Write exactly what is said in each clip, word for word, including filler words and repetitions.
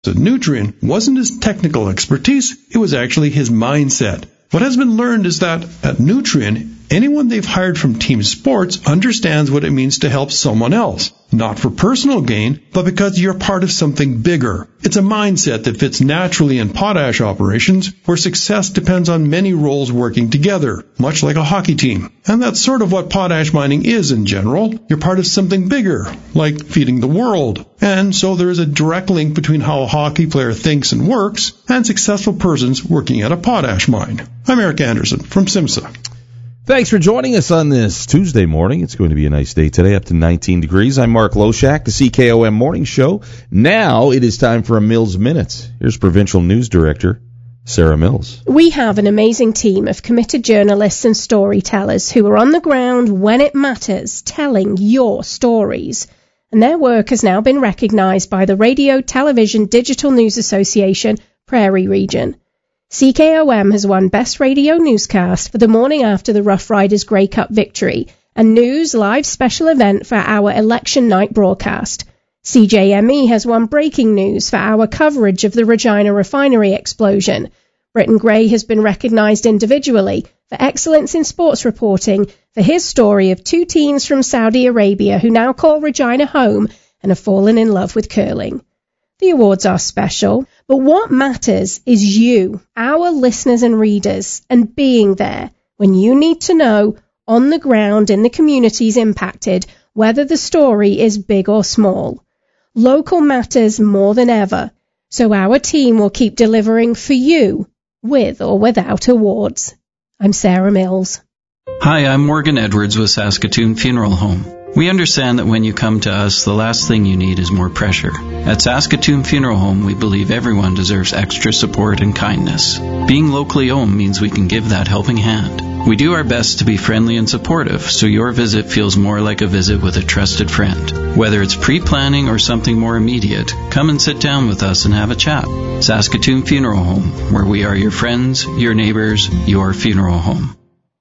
So Nutrien wasn't his technical expertise, it was actually his mindset. What has been learned is that at Nutrien, anyone they've hired from team sports understands what it means to help someone else. Not for personal gain, but because you're part of something bigger. It's a mindset that fits naturally in potash operations, where success depends on many roles working together, much like a hockey team. And that's sort of what potash mining is in general. You're part of something bigger, like feeding the world. And so there is a direct link between how a hockey player thinks and works, and successful persons working at a potash mine. I'm Eric Anderson from SIMSA. Thanks for joining us on this Tuesday morning. It's going to be a nice day today, up to nineteen degrees. I'm Mark Loshak, the C K O M Morning Show. Now it is time for a Mills Minute. Here's Provincial News Director Sarah Mills. We have an amazing team of committed journalists and storytellers who are on the ground when it matters, telling your stories. And their work has now been recognised by the Radio, Television, Digital News Association, Prairie Region. C K O M has won Best Radio Newscast for the morning after the Rough Riders Grey Cup victory and News Live Special Event for our election night broadcast. C J M E has won Breaking News for our coverage of the Regina refinery explosion. Britton Gray has been recognised individually for excellence in sports reporting for his story of two teens from Saudi Arabia who now call Regina home and have fallen in love with curling. The awards are special, but what matters is you, our listeners and readers, and being there when you need to know, on the ground in the communities impacted, whether the story is big or small. Local matters more than ever, so our team will keep delivering for you, with or without awards. I'm Sarah Mills. Hi, I'm Morgan Edwards with Saskatoon Funeral Home. We understand that when you come to us, the last thing you need is more pressure. At Saskatoon Funeral Home, we believe everyone deserves extra support and kindness. Being locally owned means we can give that helping hand. We do our best to be friendly and supportive, so your visit feels more like a visit with a trusted friend. Whether it's pre-planning or something more immediate, come and sit down with us and have a chat. Saskatoon Funeral Home, where we are your friends, your neighbors, your funeral home.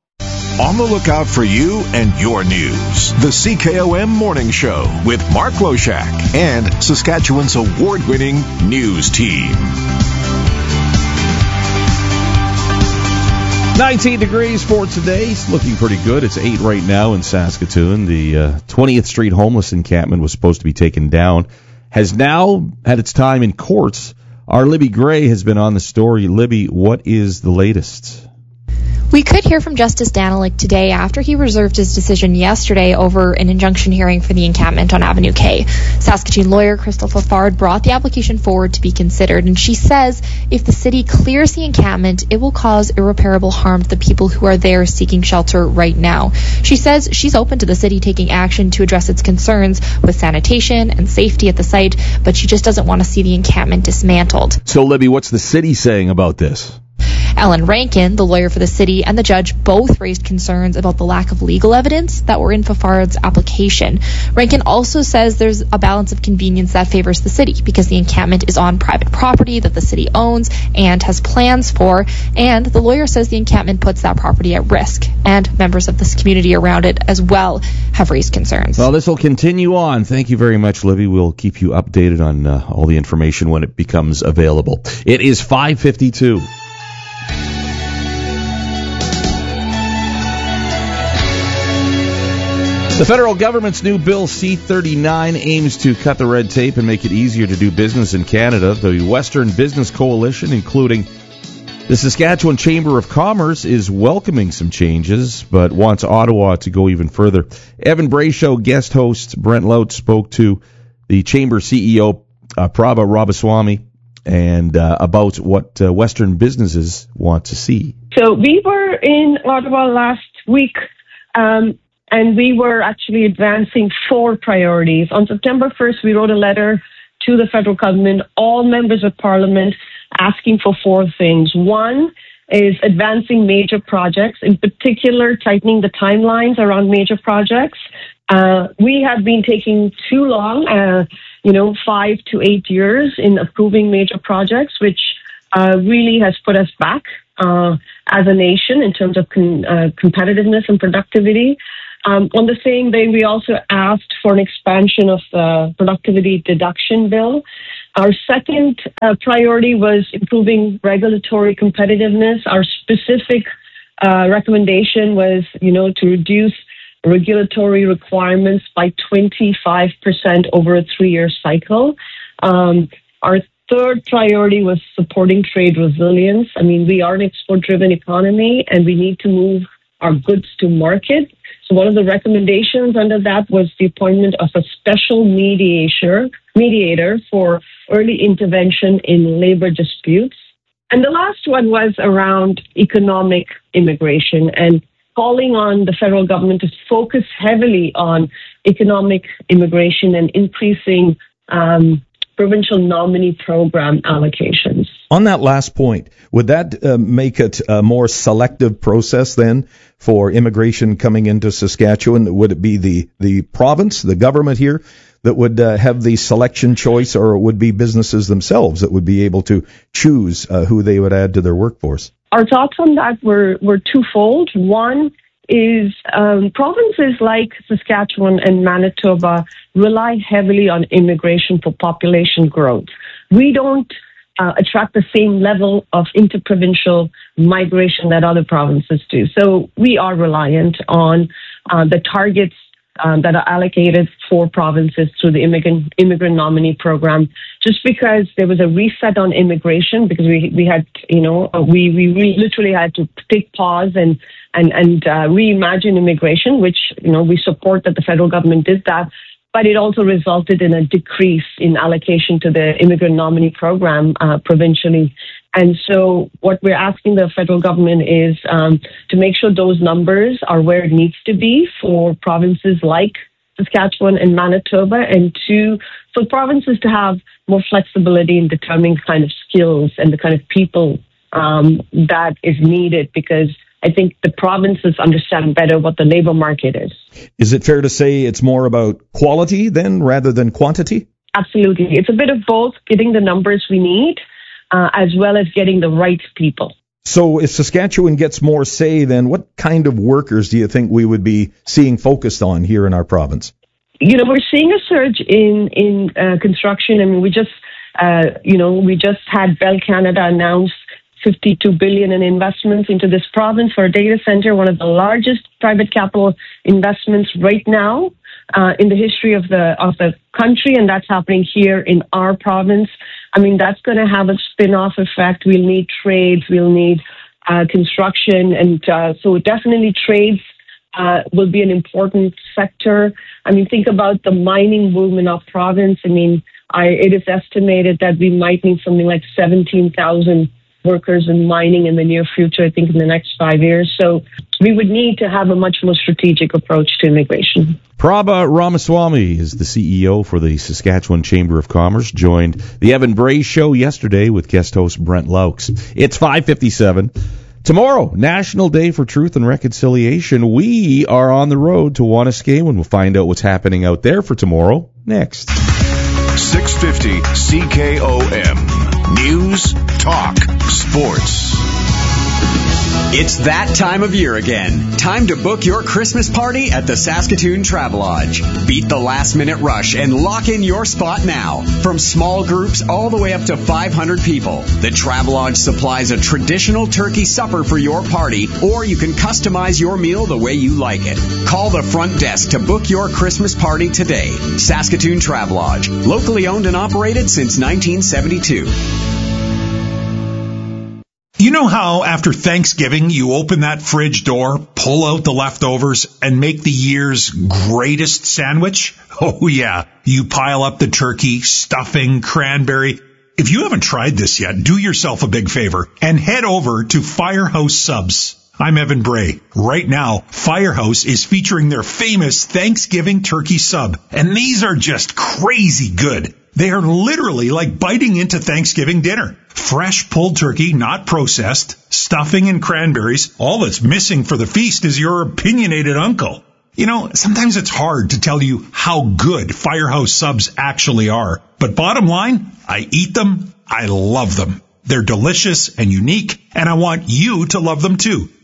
On the lookout for you and your news. The C K O M Morning Show with Mark Loshak and Saskatchewan's award-winning news team. nineteen degrees for today. It's looking pretty good. It's eight right now in Saskatoon. The uh, twentieth Street homeless encampment was supposed to be taken down. Has now had its time in courts. Our Libby Gray has been on the story. Libby, what is the latest? We could hear from Justice Danilic today after he reserved his decision yesterday over an injunction hearing for the encampment on Avenue K. Saskatoon lawyer Crystal Fafard brought the application forward to be considered, and she says if the city clears the encampment, it will cause irreparable harm to the people who are there seeking shelter right now. She says she's open to the city taking action to address its concerns with sanitation and safety at the site, but she just doesn't want to see the encampment dismantled. So, Libby, what's the city saying about this? Ellen Rankin, the lawyer for the city, and the judge both raised concerns about the lack of legal evidence that were in Fafard's application. Rankin also says there's a balance of convenience that favors the city because the encampment is on private property that the city owns and has plans for, and the lawyer says the encampment puts that property at risk, and members of this community around it as well have raised concerns. Well, this will continue on. Thank you very much, Libby. We'll keep you updated on uh, all the information when it becomes available. It is five fifty-two. The federal government's new Bill C thirty-nine aims to cut the red tape and make it easier to do business in Canada. The Western Business Coalition, including the Saskatchewan Chamber of Commerce, is welcoming some changes, but wants Ottawa to go even further. Evan Brayshow guest host Brent Lout spoke to the Chamber C E O, uh, Prabha Ramaswamy, and uh, about what uh, Western businesses want to see. So we were in Ottawa last week, um, and we were actually advancing four priorities. On September first, we wrote a letter to the federal government, all members of parliament, asking for four things. One is advancing major projects, in particular tightening the timelines around major projects. Uh, we have been taking too long, uh, you know, five to eight years in approving major projects, which uh, really has put us back uh, as a nation in terms of con- uh, competitiveness and productivity. Um, on the same day, we also asked for an expansion of the productivity deduction bill. Our second uh, priority was improving regulatory competitiveness. Our specific uh, recommendation was, you know, to reduce regulatory requirements by twenty-five percent over a three-year cycle. Um, our third priority was supporting trade resilience. I mean, we are an export-driven economy, and we need to move our goods to market. So one of the recommendations under that was the appointment of a special mediator, mediator for early intervention in labor disputes. And the last one was around economic immigration and calling on the federal government to focus heavily on economic immigration and increasing um, provincial nominee program allocations. On that last point, would that uh, make it a more selective process then for immigration coming into Saskatchewan? Would it be the, the province, the government here, that would uh, have the selection choice, or it would be businesses themselves that would be able to choose uh, who they would add to their workforce? Our thoughts on that were, were twofold. One is um, provinces like Saskatchewan and Manitoba rely heavily on immigration for population growth. We don't uh, attract the same level of interprovincial migration that other provinces do. So we are reliant on uh, the targets um, that are allocated for provinces through the immigrant, immigrant nominee program. Just because there was a reset on immigration, because we we had, you know, we, we, we literally had to take pause and and, and uh, reimagine immigration, which, you know, we support that the federal government did that. But it also resulted in a decrease in allocation to the immigrant nominee program uh, provincially. And so what we're asking the federal government is um, to make sure those numbers are where it needs to be for provinces like Saskatchewan and Manitoba, and to for provinces to have more flexibility in determining the kind of skills and the kind of people um, that is needed, because I think the provinces understand better what the labor market is. Is it fair to say it's more about quality then rather than quantity? Absolutely. It's a bit of both, getting the numbers we need, uh, as well as getting the right people. So if Saskatchewan gets more say, then what kind of workers do you think we would be seeing focused on here in our province? You know, we're seeing a surge in, in uh, construction. I mean, we just, uh, you know, we just had Bell Canada announce fifty-two billion dollars in investments into this province for a data center, one of the largest private capital investments right now uh, in the history of the of the country, and that's happening here in our province. I mean, that's going to have a spin-off effect. We'll need trades, we'll need uh, construction, and uh, so definitely trades uh, will be an important sector. I mean, think about the mining boom in our province. I mean, I, it is estimated that we might need something like seventeen thousand workers in mining in the near future, I think in the next five years. So we would need to have a much more strategic approach to immigration. Prabha Ramaswamy is the C E O for the Saskatchewan Chamber of Commerce, joined the Evan Bray Show yesterday with guest host Brent Laux. It's five fifty-seven. Tomorrow, National Day for Truth and Reconciliation. We are on the road to Wanuskewin, and we'll find out what's happening out there for tomorrow next. six fifty C K O M. News, talk, sports. It's that time of year again. Time to book your Christmas party at the Saskatoon Travelodge. Beat the last-minute rush and lock in your spot now. From small groups all the way up to five hundred people, the Travelodge supplies a traditional turkey supper for your party, or you can customize your meal the way you like it. Call the front desk to book your Christmas party today. Saskatoon Travelodge, locally owned and operated since nineteen seventy-two. You know how after Thanksgiving you open that fridge door, pull out the leftovers, and make the year's greatest sandwich? Oh yeah, you pile up the turkey, stuffing, cranberry. If you haven't tried this yet, do yourself a big favor and head over to Firehouse Subs. I'm Evan Bray. Right now, Firehouse is featuring their famous Thanksgiving turkey sub, and these are just crazy good. They are literally like biting into Thanksgiving dinner. Fresh pulled turkey, not processed, stuffing and cranberries. All that's missing for the feast is your opinionated uncle. You know, sometimes it's hard to tell you how good Firehouse Subs actually are. But bottom line, I eat them, I love them. They're delicious and unique, and I want you to love them too.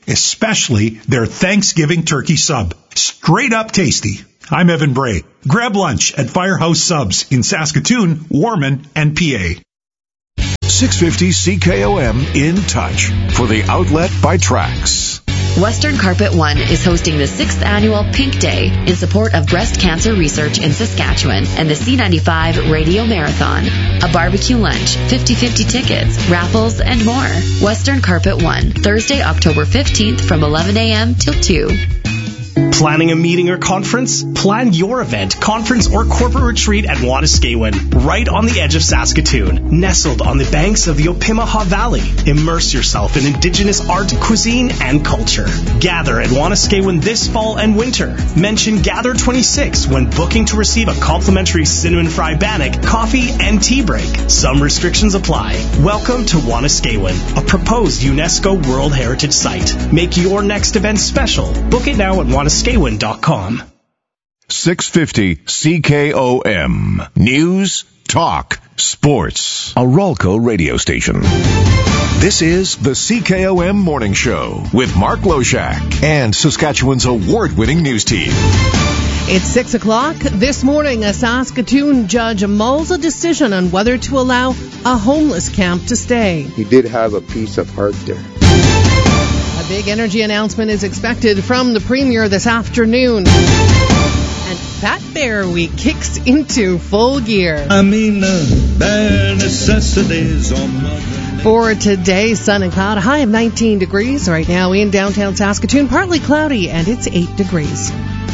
especially their Thanksgiving turkey sub. Straight up tasty. I'm Evan Bray. Grab lunch at Firehouse Subs in Saskatoon, Warman, and P A. six fifty C K O M in touch for the outlet by Trax. Western Carpet One is hosting the sixth annual Pink Day in support of breast cancer research in Saskatchewan and the C ninety-five Radio Marathon. A barbecue lunch, fifty-fifty tickets, raffles, and more. Western Carpet One, Thursday, October fifteenth from eleven a.m. till two. Planning a meeting or conference? Plan your event, conference, or corporate retreat at Wanuskewin, right on the edge of Saskatoon, nestled on the banks of the Opimihaw Valley. Immerse yourself in Indigenous art, cuisine, and culture. Gather at Wanuskewin this fall and winter. Mention Gather twenty-six when booking to receive a complimentary cinnamon fry bannock, coffee, and tea break. Some restrictions apply. Welcome to Wanuskewin, a proposed UNESCO World Heritage Site. Make your next event special. Book it now at wanuskewin dot com. six fifty C K O M. News, talk, sports. A Ralco radio station. This is the C K O M Morning Show with Mark Loshak and Saskatchewan's award-winning news team. It's six o'clock. This morning, a Saskatoon judge mulls a decision on whether to allow a homeless camp to stay. He did have a piece of heart there. A big energy announcement is expected from the Premier this afternoon. And Fat Bear Week kicks into full gear. I mean, uh, bare necessities on my... For today, sun and cloud, a high of nineteen degrees. Right now in downtown Saskatoon, partly cloudy, and it's eight degrees.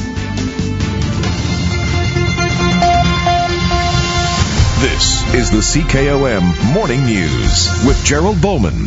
This is the C K O M Morning News with Gerald Bowman.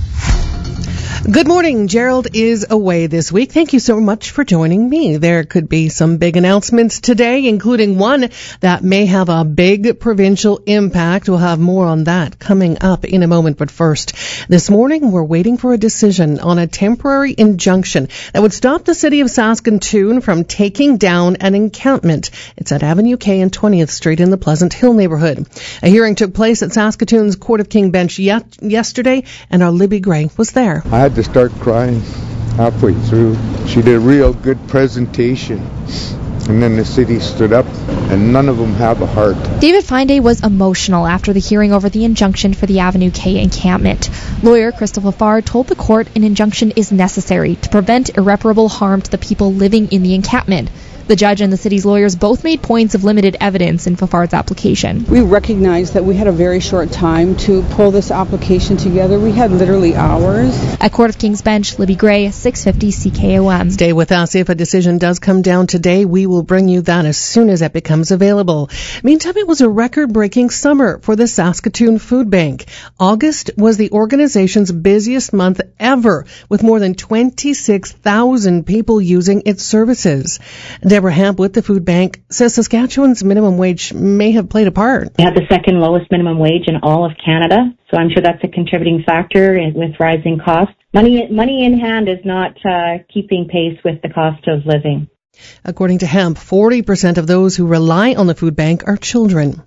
Good morning. Gerald is away this week. Thank you so much for joining me. There could be some big announcements today, including one that may have a big provincial impact. We'll have more on that coming up in a moment. But first, this morning we're waiting for a decision on a temporary injunction that would stop the city of Saskatoon from taking down an encampment. It's at Avenue K and twentieth Street in the Pleasant Hill neighborhood. A hearing took place at Saskatoon's Court of King bench yet yesterday, and our Libby Gray was there. I had to start crying halfway through. She did a real good presentation. And then the city stood up, and none of them have a heart. David Finday was emotional after the hearing over the injunction for the Avenue K encampment. Lawyer Crystal Fafard told the court an injunction is necessary to prevent irreparable harm to the people living in the encampment. The judge and the city's lawyers both made points of limited evidence in Fafard's application. We recognized that we had a very short time to pull this application together. We had literally hours. At Court of King's Bench, Libby Gray, six fifty C K O M. Stay with us. If a decision does come down today, we will bring you that as soon as it becomes available. Meantime, it was a record-breaking summer for the Saskatoon Food Bank. August was the organization's busiest month ever, with more than twenty-six thousand people using its services. Deborah Hamp with the food bank says Saskatchewan's minimum wage may have played a part. We have the second lowest minimum wage in all of Canada, so I'm sure that's a contributing factor with rising costs. Money, money in hand is not uh, keeping pace with the cost of living. According to Hemp, forty percent of those who rely on the food bank are children.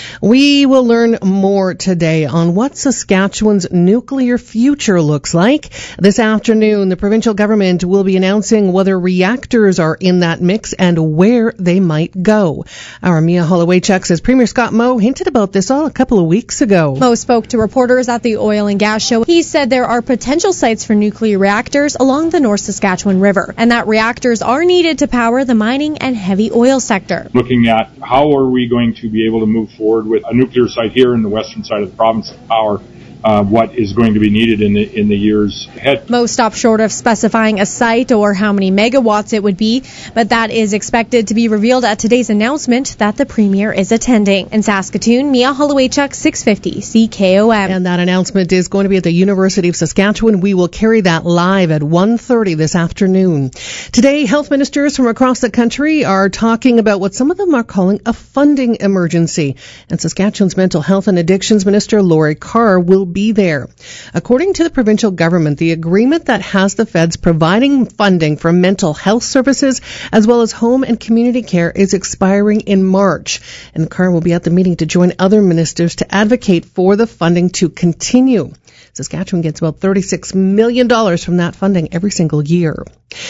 We will learn more today on what Saskatchewan's nuclear future looks like. This afternoon, the provincial government will be announcing whether reactors are in that mix and where they might go. Our Mia Holloway-Chuck says Premier Scott Moe hinted about this all a couple of weeks ago. Moe spoke to reporters at the Oil and Gas Show. He said there are potential sites for nuclear reactors along the North Saskatchewan River, and that reactors are needed to power the mining and heavy oil sector. Looking at how are we going to be able to move forward with a nuclear site here in the western side of the province of power, uh, what is going to be needed in the in the years ahead. Moe stopped short of specifying a site or how many megawatts it would be, but that is expected to be revealed at today's announcement that the Premier is attending. In Saskatoon, Mia Holloway-Chuck, six fifty C K O M. And that announcement is going to be at the University of Saskatchewan. We will carry that live at one thirty this afternoon. Today, health ministers from across the country are talking about what some of them are calling a funding emergency. And Saskatchewan's Mental Health and Addictions Minister Lori Carr will be there. According to the provincial government, the agreement that has the feds providing funding for mental health services as well as home and community care is expiring in March. And Carr will be at the meeting to join other ministers to advocate for the funding to continue. Saskatchewan gets about thirty-six million dollars from that funding every single year.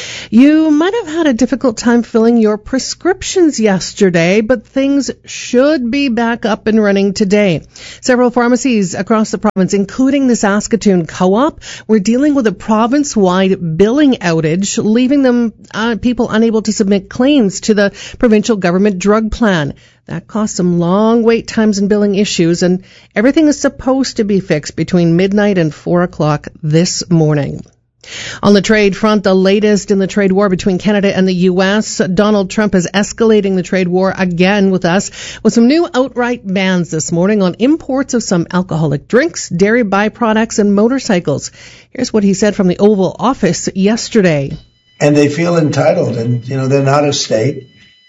You might have had a difficult time filling your prescriptions yesterday, but things should be back up and running today. Several pharmacies across the province, including the Saskatoon Co-op, were dealing with a province-wide billing outage, leaving them uh, people unable to submit claims to the provincial government drug plan. That caused some long wait times and billing issues, and everything is supposed to be fixed between midnight and four o'clock this morning. On the trade front, the latest in the trade war between Canada and the U S, Donald Trump is escalating the trade war again with us with some new outright bans this morning on imports of some alcoholic drinks, dairy byproducts, and motorcycles. Here's what he said from the Oval Office yesterday. And they feel entitled, and, you know, they're not a state.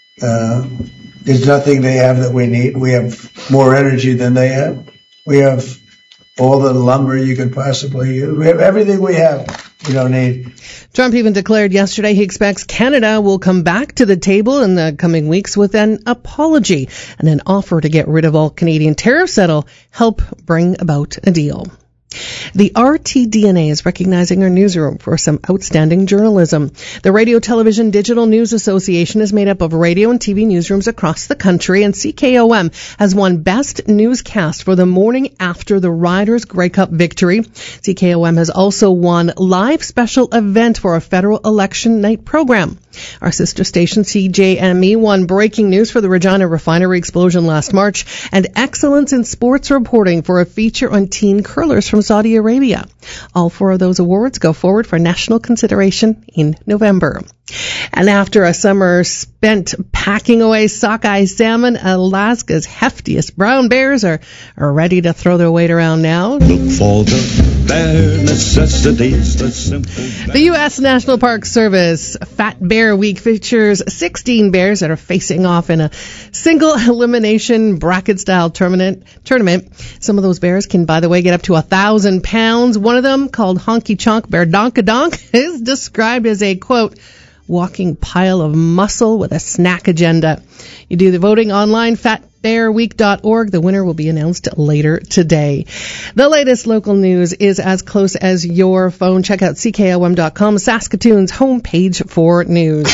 Uh, there's nothing they have that we need. We have more energy than they have. We have all the lumber you could possibly use. We have everything we have. We don't need. Trump even declared yesterday he expects Canada will come back to the table in the coming weeks with an apology and an offer to get rid of all Canadian tariffs that'll help bring about a deal. The R T D N A is recognizing our newsroom for some outstanding journalism. The Radio Television Digital News Association is made up of radio and T V newsrooms across the country, and C K O M has won Best Newscast for the morning after the Riders Grey Cup victory. C K O M has also won Live Special Event for a federal election night program. Our sister station C J M E won Breaking News for the Regina Refinery explosion last March and Excellence in Sports Reporting for a feature on teen curlers from Saudi Arabia. All four of those awards go forward for national consideration in November. And after a summer spent packing away sockeye salmon, Alaska's heftiest brown bears are, are ready to throw their weight around now. Look for the bare necessities, the simple. The U S National Park Service Fat Bear Week features sixteen bears that are facing off in a single elimination bracket-style tournament. Tournament. Some of those bears can, by the way, get up to a thousand pounds. One of them, called Honky Chonk Bear Donkadonk, is described as a, quote, walking pile of muscle with a snack agenda. You do the voting online, fat bear week dot org. The winner will be announced later today. The latest local news is as close as your phone. Check out C K O M dot com, Saskatoon's homepage for news.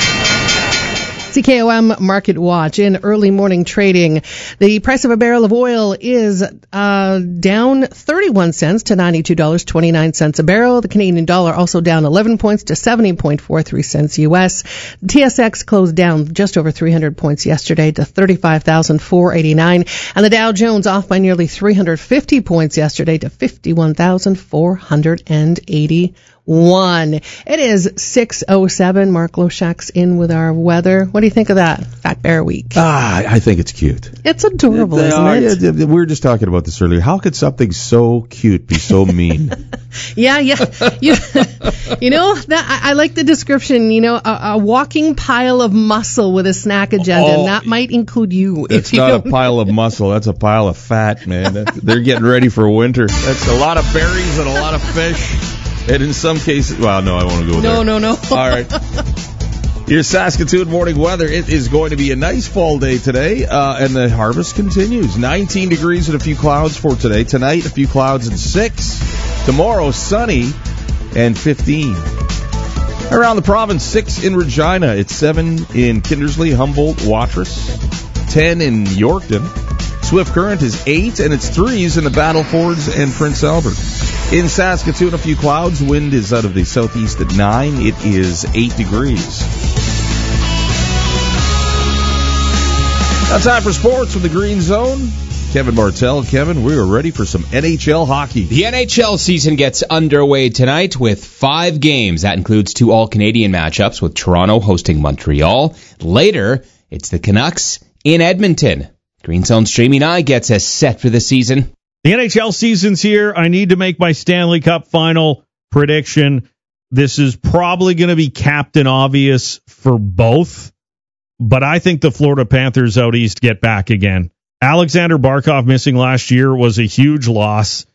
C K O M Market Watch in early morning trading. The price of a barrel of oil is uh, down thirty-one cents to ninety-two dollars and twenty-nine cents a barrel. The Canadian dollar also down eleven points to seventy point four three cents U S. The T S X closed down just over three hundred points yesterday to thirty-five thousand four hundred eighty-nine. And the Dow Jones off by nearly three hundred fifty points yesterday to fifty-one thousand four hundred eighty-one. One. It is six oh seven. Mark Loshak's in with our weather. What do you think of that? Fat Bear Week. Ah, I think it's cute. It's adorable, They isn't are, it? yeah, we were just talking about this earlier. How could something so cute be so mean? Yeah, yeah. You, you know, that I, I like the description, you know, a, a walking pile of muscle with a snack agenda. Oh, and that might include you. It's if you not don't. a pile of muscle. That's a pile of fat, man. That's, they're getting ready for winter. That's a lot of berries and a lot of fish. And in some cases, well, no, I won't go there. No, no, no. All right. Your Saskatoon morning weather. It is going to be a nice fall day today, uh, and the harvest continues. nineteen degrees and a few clouds for today. Tonight, a few clouds and six. Tomorrow, sunny and fifteen. Around the province, six in Regina. It's seven in Kindersley, Humboldt, Watrous. ten in Yorkton. Swift Current is eight, and it's threes in the Battlefords and Prince Albert. In Saskatoon, a few clouds. Wind is out of the southeast at nine. It is eight degrees. Now time for sports with the Green Zone. Kevin Bartell. Kevin, we are ready for some N H L hockey. The N H L season gets underway tonight with five games. That includes two All-Canadian matchups with Toronto hosting Montreal. Later, it's the Canucks in Edmonton. Green Zone's Jamie Nye gets us set for the season. The N H L season's here. I need to make my Stanley Cup final prediction. This is probably going to be Captain Obvious for both, but I think the Florida Panthers out east get back again. Alexander Barkov missing last year was a huge loss.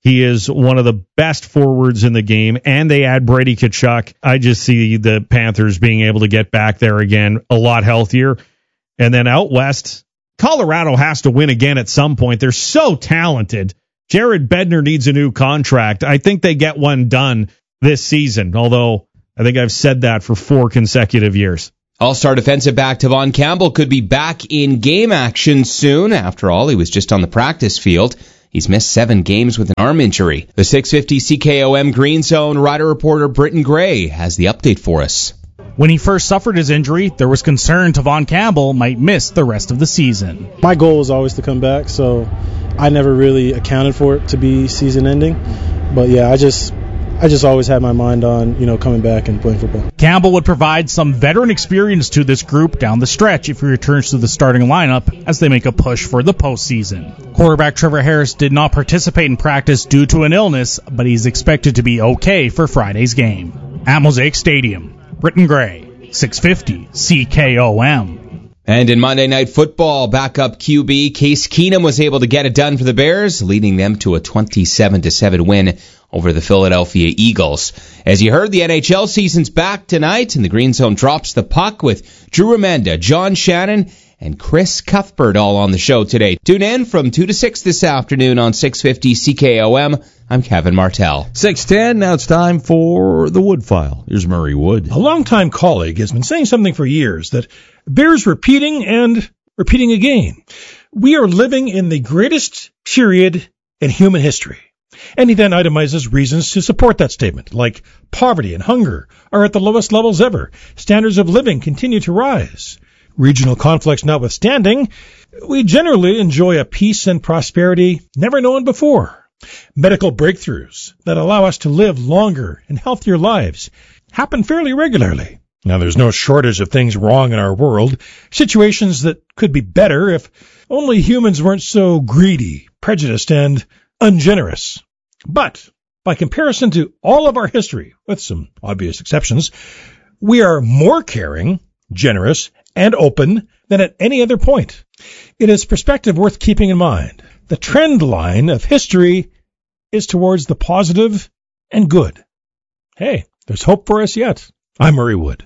He is one of the best forwards in the game, and they add Brady Tkachuk. I just see the Panthers being able to get back there again a lot healthier. And then out west, Colorado has to win again at some point. They're so talented. Jared Bednar needs a new contract. I think they get one done this season, although I think I've said that for four consecutive years. All-star defensive back Tavon Campbell could be back in game action soon. After all, he was just on the practice field. He's missed seven games with an arm injury. The six fifty C K O M Green Zone rider reporter Britton Gray has the update for us. When he first suffered his injury, there was concern Tavon Campbell might miss the rest of the season. My goal was always to come back, so I never really accounted for it to be season-ending. But yeah, I just... I just always had my mind on, you know, coming back and playing football. Campbell would provide some veteran experience to this group down the stretch if he returns to the starting lineup as they make a push for the postseason. Quarterback Trevor Harris did not participate in practice due to an illness, but he's expected to be okay for Friday's game. At Mosaic Stadium, Britton Gray, six fifty C K O M. And in Monday Night Football, backup Q B Case Keenum was able to get it done for the Bears, leading them to a twenty-seven to seven win over the Philadelphia Eagles. As you heard, the N H L season's back tonight, and the Green Zone drops the puck with Drew Remenda, John Shannon, and Chris Cuthbert all on the show today. Tune in from two to six this afternoon on six fifty C K O M. I'm Kevin Martell. six ten, now it's time for the Wood File. Here's Murray Wood. A longtime colleague has been saying something for years that bears repeating and repeating again. We are living in the greatest period in human history. And he then itemizes reasons to support that statement, like poverty and hunger are at the lowest levels ever. Standards of living continue to rise. Regional conflicts notwithstanding, we generally enjoy a peace and prosperity never known before. Medical breakthroughs that allow us to live longer and healthier lives happen fairly regularly. Now, there's no shortage of things wrong in our world, situations that could be better if only humans weren't so greedy, prejudiced, and ungenerous. But by comparison to all of our history, with some obvious exceptions, we are more caring, generous, and open than at any other point. It is perspective worth keeping in mind. The trend line of history is towards the positive and good. Hey, there's hope for us yet. I'm Murray Wood.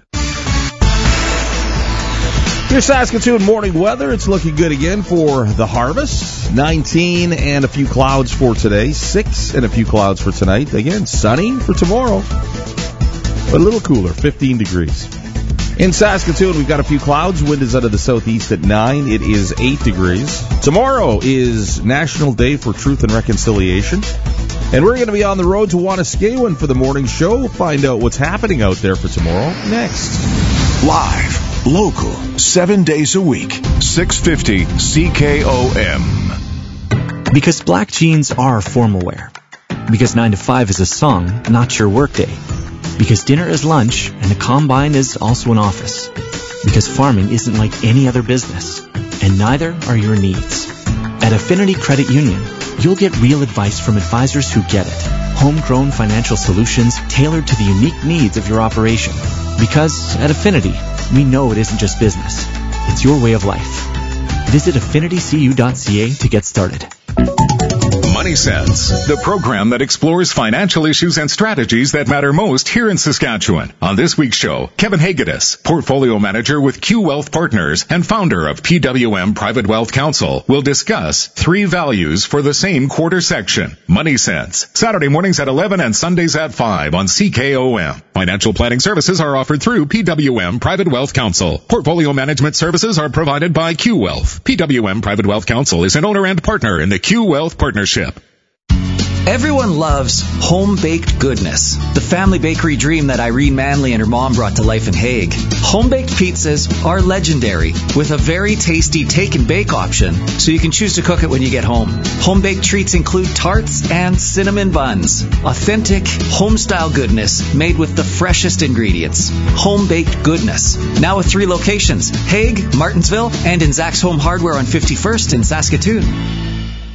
Your Saskatoon morning weather, it's looking good again for the harvest. nineteen and a few clouds for today. six and a few clouds for tonight. Again, sunny for tomorrow. But a little cooler, fifteen degrees. In Saskatoon, we've got a few clouds. Wind is out of the southeast at nine. It is eight degrees. Tomorrow is National Day for Truth and Reconciliation. And we're going to be on the road to Wanaskewin for the morning show. We'll find out what's happening out there for tomorrow next. Live, local, seven days a week, six fifty C K O M. Because black jeans are formal wear. Because nine to five is a song, not your workday. Because dinner is lunch, and a combine is also an office. Because farming isn't like any other business, and neither are your needs. At Affinity Credit Union, you'll get real advice from advisors who get it. Homegrown financial solutions tailored to the unique needs of your operation. Because at Affinity, we know it isn't just business. It's your way of life. Visit affinity c u dot c a to get started. Money Sense, the program that explores financial issues and strategies that matter most here in Saskatchewan. On this week's show, Kevin Hagedis, portfolio manager with Q Wealth Partners and founder of P W M Private Wealth Council, will discuss three values for the same quarter section. Money Sense, Saturday mornings at eleven and Sundays at five on C K O M. Financial planning services are offered through P W M Private Wealth Council. Portfolio management services are provided by Q Wealth. P W M Private Wealth Council is an owner and partner in the Q Wealth Partnership. Everyone loves home-baked goodness, the family bakery dream that Irene Manley and her mom brought to life in Hague. Home-baked pizzas are legendary, with a very tasty take-and-bake option, so you can choose to cook it when you get home. Home-baked treats include tarts and cinnamon buns. Authentic, home-style goodness made with the freshest ingredients. Home-baked goodness. Now with three locations, Hague, Martinsville, and in Zach's Home Hardware on fifty-first in Saskatoon.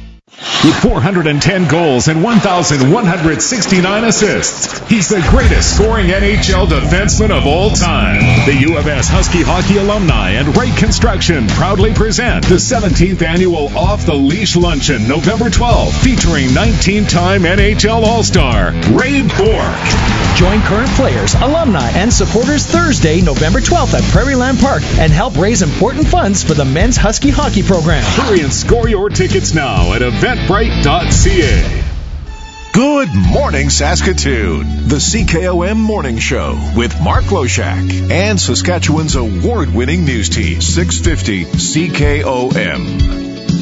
With four hundred ten goals and one thousand one hundred sixty-nine assists, he's the greatest scoring N H L defenseman of all time. The U of S Husky Hockey alumni and Wright Construction proudly present the seventeenth annual Off the Leash Luncheon, November twelfth, featuring nineteen-time N H L All-Star Ray Bourque. Join current players, alumni, and supporters Thursday, November twelfth at Prairieland Park and help raise important funds for the men's Husky hockey program. Hurry and score your tickets now at eventbrite dot c a. Good morning, Saskatoon. The C K O M Morning Show with Mark Loshak and Saskatchewan's award-winning news team, six fifty C K O M.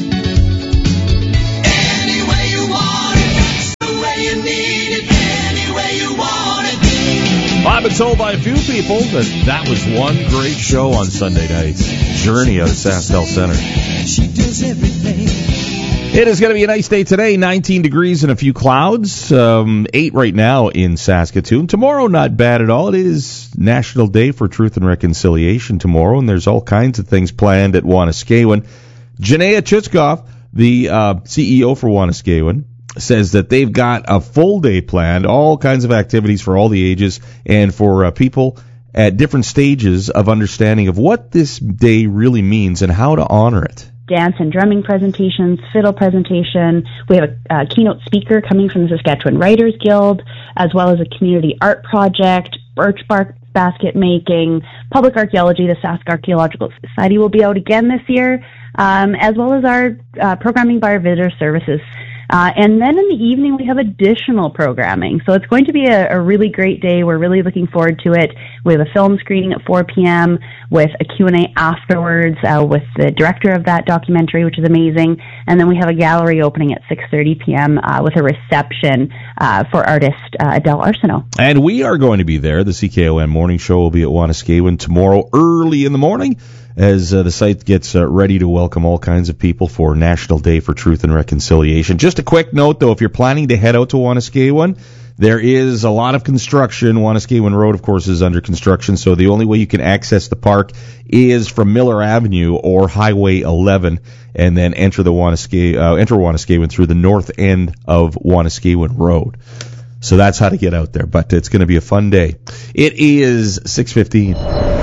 I've been told by a few people that that was one great show on Sunday nights. Journey out of SaskTel Center. She does everything. It is going to be a nice day today. nineteen degrees and a few clouds. Um, eight right now in Saskatoon. Tomorrow, not bad at all. It is National Day for Truth and Reconciliation tomorrow, and there's all kinds of things planned at Wanuskewin. Janaea Chutzkoff, the uh, C E O for Wanuskewin, says that they've got a full day planned, all kinds of activities for all the ages and for uh, people at different stages of understanding of what this day really means and how to honor it. Dance and drumming presentations, fiddle presentation. We have a, a keynote speaker coming from the Saskatchewan Writers Guild, as well as a community art project, birch bark basket making, public archaeology. The Sask Archaeological Society will be out again this year, um, as well as our uh, programming by our visitor services. Uh, and then in the evening, we have additional programming. So it's going to be a, a really great day. We're really looking forward to it. We have a film screening at four p.m. with a Q and A afterwards uh, with the director of that documentary, which is amazing. And then we have a gallery opening at six thirty p.m. Uh, with a reception uh, for artist uh, Adele Arsenault. And we are going to be there. The C K O M Morning Show will be at Wanuskewin tomorrow early in the morning, as uh, the site gets uh, ready to welcome all kinds of people for National Day for Truth and Reconciliation. Just a quick note, though, if you're planning to head out to Wanuskewin, there is a lot of construction. Wanuskewin Road, of course, is under construction, so the only way you can access the park is from Miller Avenue or Highway eleven, and then enter the Wanuske- uh, enter Wanuskewin through the north end of Wanuskewin Road. So that's how to get out there, but it's going to be a fun day. It is six fifteen.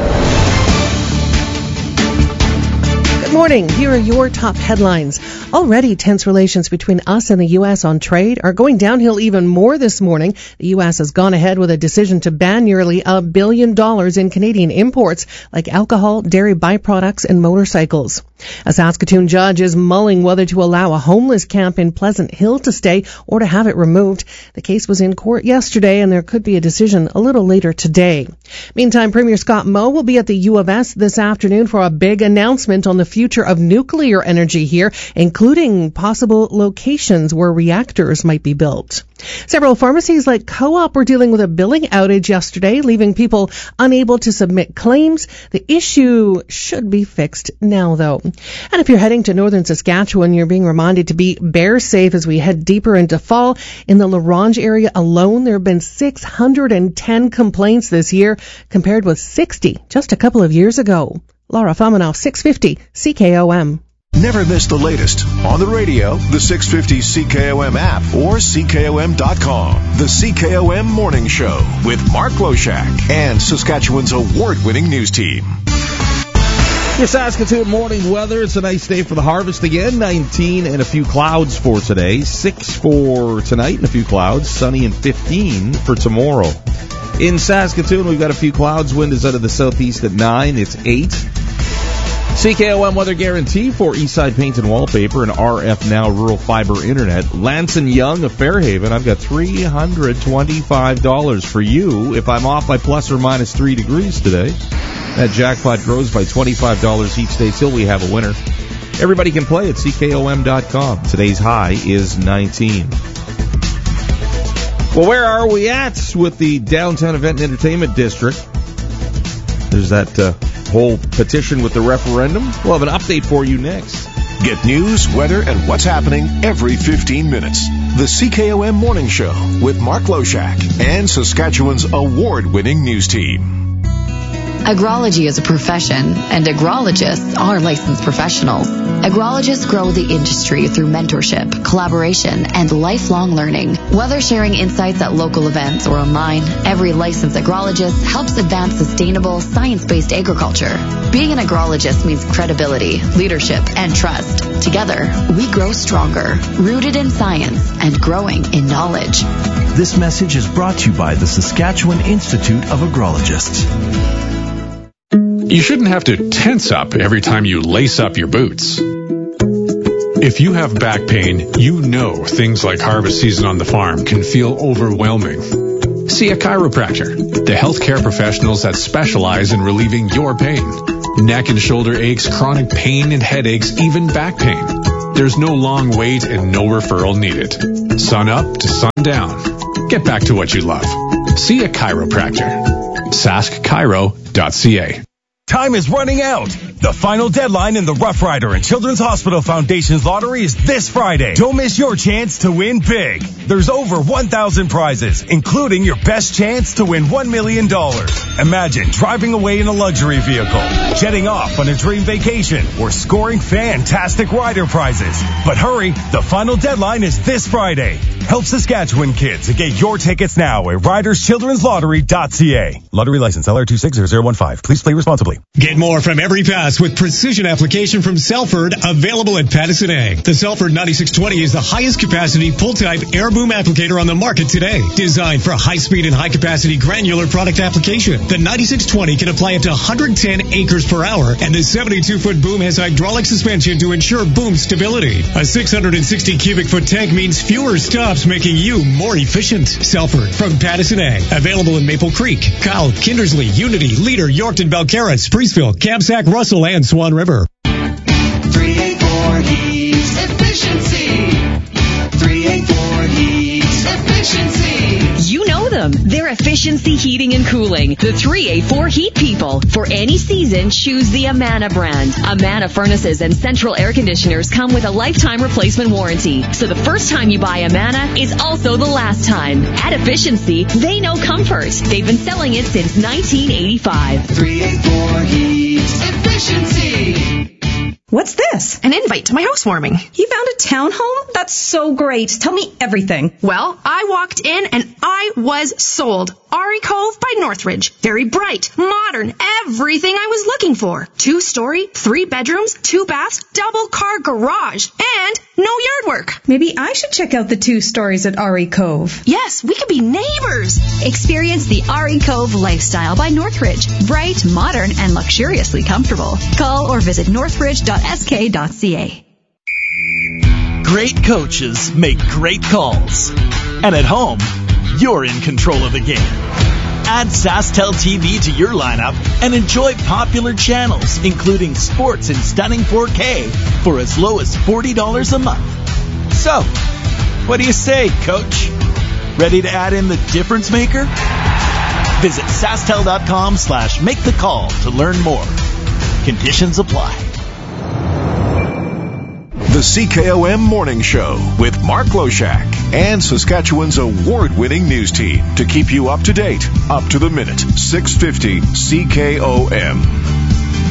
Good morning. Here are your top headlines. Already tense relations between us and the U S on trade are going downhill even more this morning. The U S has gone ahead with a decision to ban nearly a billion dollars in Canadian imports like alcohol, dairy byproducts, and motorcycles. A Saskatoon judge is mulling whether to allow a homeless camp in Pleasant Hill to stay or to have it removed. The case was in court yesterday, and there could be a decision a little later today. Meantime, Premier Scott Moe will be at the U of S this afternoon for a big announcement on the future of nuclear energy here, including possible locations where reactors might be built. Several pharmacies like Co-op were dealing with a billing outage yesterday, leaving people unable to submit claims. The issue should be fixed now, though. And if you're heading to northern Saskatchewan, you're being reminded to be bear safe as we head deeper into fall. In the La Ronge area alone, there have been six hundred ten complaints this year, compared with sixty just a couple of years ago. Laura Faminoff, six fifty C K O M. Never miss the latest on the radio, the six fifty C K O M app, or C K O M dot com. The C K O M Morning Show with Mark Loshak and Saskatchewan's award-winning news team. Your Saskatoon morning weather. It's a nice day for the harvest again. nineteen and a few clouds for today. six for tonight and a few clouds. Sunny and fifteen for tomorrow. In Saskatoon, we've got a few clouds. Wind is out of the southeast at nine. It's eight. C K O M weather guarantee for Eastside Paint and Wallpaper and R F Now Rural Fiber Internet. Lance and Young of Fairhaven, I've got three hundred twenty-five dollars for you if I'm off by plus or minus three degrees today. That jackpot grows by twenty-five dollars each day till we have a winner. Everybody can play at C K O M dot com. Today's high is nineteen. Well, where are we at with the Downtown Event and Entertainment District? There's that uh, whole petition with the referendum. We'll have an update for you next. Get news, weather, and what's happening every fifteen minutes. The C K O M Morning Show with Mark Loshak and Saskatchewan's award-winning news team. Agrology is a profession, and agrologists are licensed professionals. Agrologists grow the industry through mentorship, collaboration, and lifelong learning. Whether sharing insights at local events or online, every licensed agrologist helps advance sustainable, science-based agriculture. Being an agrologist means credibility, leadership, and trust. Together, we grow stronger, rooted in science and growing in knowledge. This message is brought to you by the Saskatchewan Institute of Agrologists. You shouldn't have to tense up every time you lace up your boots. If you have back pain, you know things like harvest season on the farm can feel overwhelming. See a chiropractor, the healthcare professionals that specialize in relieving your pain. Neck and shoulder aches, chronic pain and headaches, even back pain. There's no long wait and no referral needed. Sun up to sun down. Get back to what you love. See a chiropractor. sask chiro dot c a. Time is running out. The final deadline in the Rough Rider and Children's Hospital Foundation's lottery is this Friday. Don't miss your chance to win big. There's over one thousand prizes, including your best chance to win one million dollars. Imagine driving away in a luxury vehicle, jetting off on a dream vacation, or scoring fantastic rider prizes. But hurry, the final deadline is this Friday. Help Saskatchewan kids and get your tickets now at riders children's lottery dot c a. Lottery license L R two six zero zero one five. Please play responsibly. Get more from every pass with precision application from Selford, available at Patterson Ag. The Selford ninety-six twenty is the highest capacity pull-type air boom applicator on the market today. Designed for high-speed and high-capacity granular product application, the ninety-six twenty can apply up to one hundred ten acres per hour, and the seventy-two foot boom has hydraulic suspension to ensure boom stability. A six hundred sixty cubic foot tank means fewer stops, making you more efficient. Selford from Patterson Ag, available in Maple Creek, Kyle, Kindersley, Unity, Leader, Yorkton, Belcarra, Spreeceville, Kamsack, Russell, and Swan River. three eighty-four Heats Efficiency. three eighty-four Heats Efficiency. You know them. They're Efficiency Heating and Cooling. The three eighty-four Heat People. For any season, choose the Amana brand. Amana furnaces and central air conditioners come with a lifetime replacement warranty. So the first time you buy Amana is also the last time. At Efficiency, they know comfort. They've been selling it since nineteen eighty-five. three eighty-four Heats Efficiency. What's this? An invite to my housewarming. You found a townhome? That's so great. Tell me everything. Well, I walked in and I was sold. Ari Cove by Northridge. Very bright, modern, everything I was looking for. Two-story, three bedrooms, two baths, double car garage, and no yard work. Maybe I should check out the two stories at Ari Cove. Yes, we could be neighbors. Experience the Ari Cove lifestyle by Northridge. Bright, modern, and luxuriously comfortable. Call or visit northridge dot s k dot c a. Great coaches make great calls. And at home, you're in control of the game. Add SaskTel T V to your lineup and enjoy popular channels, including sports in stunning four K for as low as forty dollars a month. So, what do you say, Coach? Ready to add in the difference maker? Visit SaskTel.com slash make the call to learn more. Conditions apply. The C K O M Morning Show with Mark Loshak and Saskatchewan's award-winning news team to keep you up to date, up to the minute. six fifty C K O M.